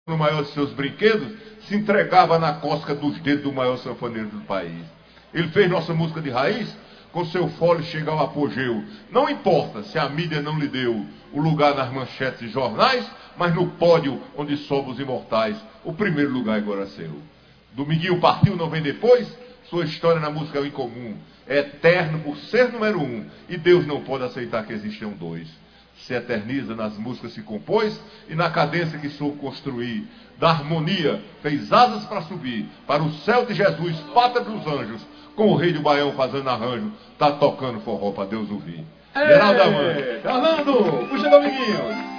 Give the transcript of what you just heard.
no maior de seus brinquedos, se entregava na cosca dos dedos do maior sanfoneiro do país. Ele fez nossa música de raiz, com seu fole chega ao apogeu. Não importa se a mídia não lhe deu o lugar nas manchetes e jornais, mas no pódio onde somos imortais, o primeiro lugar agora é seu. Dominguinho partiu, não vem depois, sua história na música é incomum, é eterno por ser número 1, e Deus não pode aceitar que existam dois. Se eterniza nas músicas que compôs e na cadência que soube construir. Da harmonia fez asas para subir para o céu de Jesus, pátria dos anjos, com o rei do Baião fazendo arranjo, tá tocando forró para Deus ouvir. Geraldo Amante. Orlando, puxa Dominguinhos.